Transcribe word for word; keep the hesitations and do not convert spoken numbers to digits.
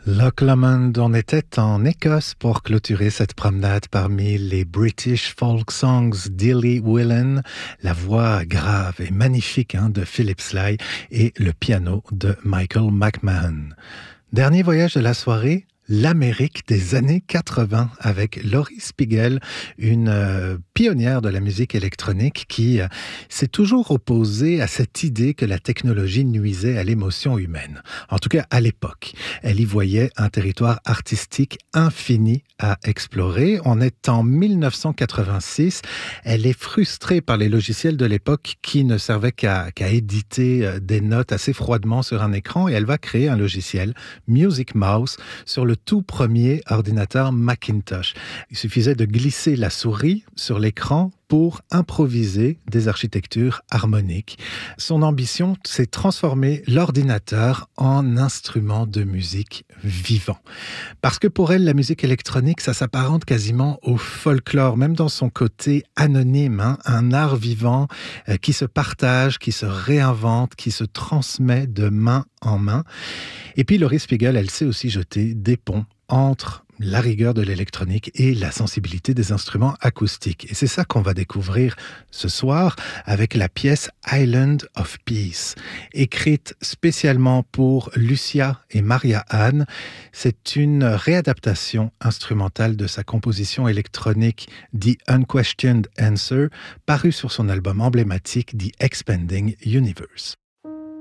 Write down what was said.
Loch Lomond, on était en Écosse pour clôturer cette promenade parmi les British folk songs d'Illy Whelan, la voix grave et magnifique hein, de Philip Sly et le piano de Michael McMahon. Dernier voyage de la soirée, l'Amérique des années quatre-vingts avec Laurie Spiegel, une euh, pionnière de la musique électronique qui euh, s'est toujours opposée à cette idée que la technologie nuisait à l'émotion humaine. En tout cas, à l'époque, elle y voyait un territoire artistique infini à explorer. On est en dix-neuf cent quatre-vingt-six. Elle est frustrée par les logiciels de l'époque qui ne servaient qu'à, qu'à éditer euh, des notes assez froidement sur un écran et elle va créer un logiciel, Music Mouse, sur le tout premier ordinateur Macintosh. Il suffisait de glisser la souris sur l'écran pour improviser des architectures harmoniques. Son ambition, c'est transformer l'ordinateur en instrument de musique vivant. Parce que pour elle, la musique électronique, ça s'apparente quasiment au folklore, même dans son côté anonyme, hein, un art vivant euh, qui se partage, qui se réinvente, qui se transmet de main en main. Et puis Laurie Spiegel, elle sait aussi jeter des ponts entre la rigueur de l'électronique et la sensibilité des instruments acoustiques. Et c'est ça qu'on va découvrir ce soir avec la pièce Island of Peace, écrite spécialement pour Lucia et Maria Ann. C'est une réadaptation instrumentale de sa composition électronique The Unquestioned Answer, parue sur son album emblématique The Expanding Universe.